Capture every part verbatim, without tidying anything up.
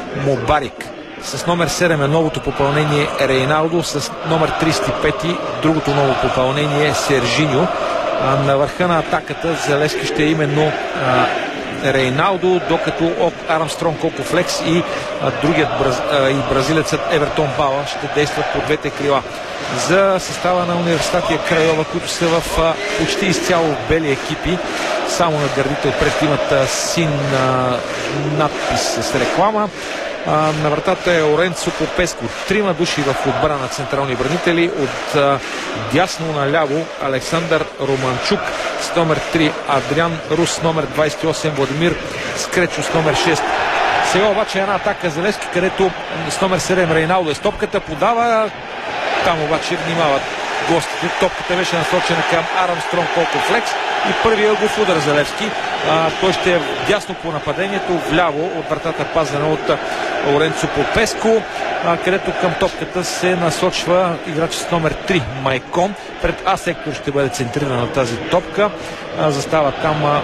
Мубарик. С номер седем е новото попълнение Рейналдо, с номер тридесет и пет другото ново попълнение Сержиньо. На върха на атаката за Левски ще е именно а, Рейналдо, докато Армстронг Окофлекс и а, другият браз, а, и бразилецът Евертон Бала ще действат по двете крила. За състава на Университатия Крайова, които са в а, почти изцяло бели екипи, само на гърдите отпред имат а, син а, надпис с реклама. А, на вратата е Оренцо Попеско. Трима души в отбрана на централни бранители. От а, дясно наляво Александър Романчук с номер три, Адриан Рус с номер двадесет и осем, Владимир Скречо с номер шест. Сега обаче една атака за Левски, където с номер седем Рейналдо е с топката, подава. Там обаче внимават гостите. Топката беше насочена към Армстронг Окофлекс и първия гов удар за Левски. А, той ще е дясно по нападението, вляво от вратата, пазена от Лоренцо Попеско, а, където към топката се насочва играч с номер три Майкон. Пред А сектор ще бъде центрирана тази топка. А, застава там а,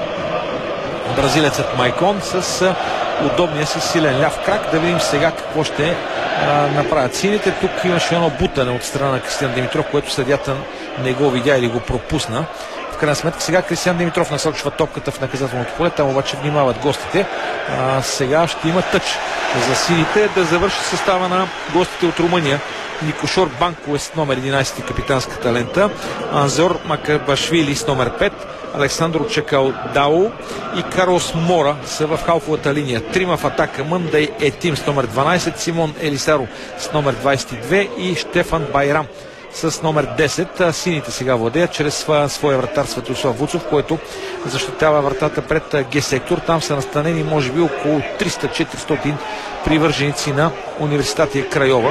бразилецът Майкон с а, удобния си силен ляв крак. Да видим сега какво ще а, направят сините. Тук имаше едно бутане от страна на Кристиан Димитров, което съдията не го видя или го пропусна. В крайна сметка сега Кристиан Димитров насочва топката в наказателното поле, там обаче внимават гостите. А, сега ще има тъч за сините. Да завърши състава на гостите от Румъния. Никошор Банко е с номер единадесет, капитанската лента. Анзор Макабашвили с номер пет. Александро Чекалдао и Карлос Мора са в халфовата линия. Трима в атака: Мъндей Етим с номер дванадесет, Симон Елисаро с номер двадесет и две и Штефан Байрам с номер десет. Сините сега владеят чрез своя вратар Светослав Вуцов, който защитава вратата пред Г сектор. Там са настанени може би около триста до четиристотин привърженици на Университатия Крайова,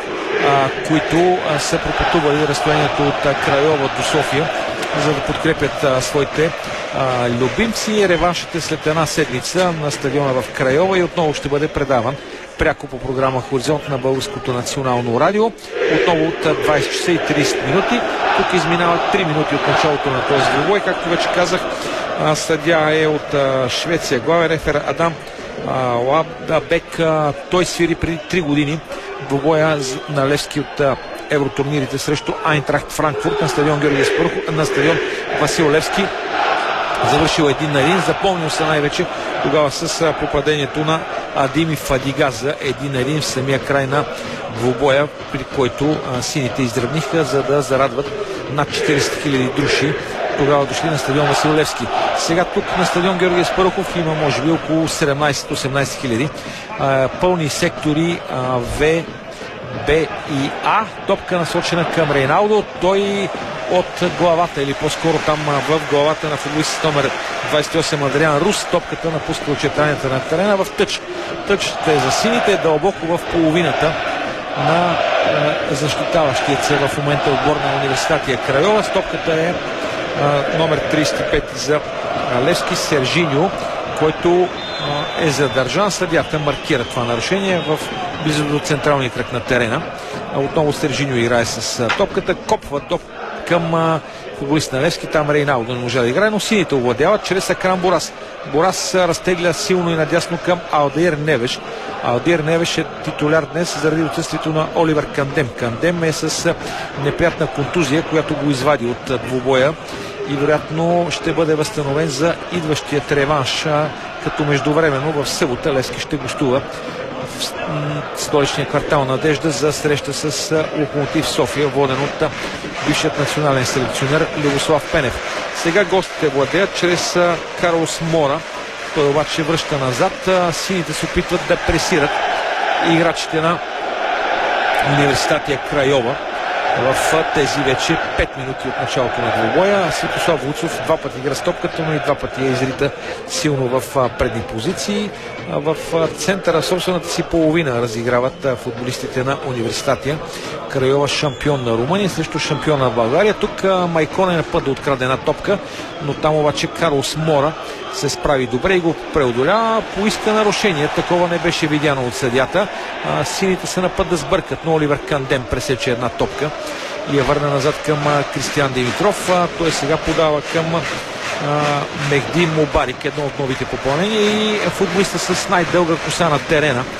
които са пропътували разстоянието от Крайова до София, за да подкрепят а, своите а, любимци. Реваншът е след една седмица на стадиона в Крайова и отново ще бъде предаван пряко по програма Хоризонт на Българското национално радио. Отново от двадесет часа и тридесет минути. Тук изминават три минути от началото на този двубой. Както вече казах, а, съдия е от а, Швеция. Главен рефер Адам а, Лабдабек. А, той свири преди три години двубоя на Левски от а, евротурнирите срещу Айнтрахт Франкфурт на стадион Георги Аспарухов, на стадион Васил Левски. Завършил един на един. Запомнил се най-вече тогава с попадението на Адими Фадига за един на един в самия край на двубоя, при който а, сините издръбниха, за да зарадват над четиристотин хиляди души, тогава дошли на стадион Васил Левски. Сега тук на стадион Георги Аспарухов има може би около седемнадесет до осемнадесет хиляди. Пълни сектори а, В, Б и А. Топка насочена към Рейналдо. Той от главата, или по-скоро там в главата на футболист с номер двадесет и осем Адриан Рус. Топката напуска очертанията на терена в тъч. Тъчът е за сините, дълбоко в половината на е, защитаващият се в момента отбор на Университатия Крайова. Топката е, е номер тридесет и пет за Левски Сержиньо, който е задържан. Съдията маркира това нарушение в близо до централния кръг на терена. Отново Сержиньо играе с топката, копва топ към футболист на Левски. Там Рейналдо не може да играе, но сините овладяват чрез Акрам Борас. Борас разтегля силно и надясно към Алдеир Невеш. Алдеир Невеш е титуляр днес заради отсъствието на Оливер Кандем. Кандем е с неприятна контузия, която го извади от двубоя и вероятно ще бъде възстановен за идващият реванш, като междувременно в събота Левски ще гостува в столичния квартал Надежда за среща с Локомотив София, воден от бившият национален селекционер Любослав Пенев. Сега гостите владеят чрез Карлос Мора. Той обаче връща назад. Сините се опитват да пресират играчите на Университатия Крайова в тези вече пет минути от началото на двубоя. Светослав Вуцов два пъти игра с топката, но и два пъти я изрита силно в предни позиции. В центъра, собствената си половина, разиграват футболистите на Университатия Крайова, шампион на Румъния срещу шампиона на България. Тук Майкон е на път да откраде една топка, но там обаче Карлос Мора се справи добре и го преодолява. Поиска нарушение, такова не беше видяно от съдята. Сините са на път да сбъркат, но Оливер Кандем пресече една топка и я върна назад към Кристиан Димитров. Той сега подава към Мехди Мубарик, едно от новите попълнения и футболиста с най-дълга коса на терена.